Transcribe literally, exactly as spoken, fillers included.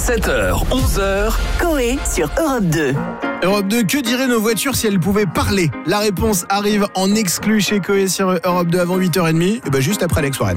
sept heures, onze heures. Coé sur Europe deux. Europe deux, que diraient nos voitures si elles pouvaient parler ? La réponse arrive en exclu chez Coé sur Europe deux avant huit heures trente, et ben juste après Alex Warren.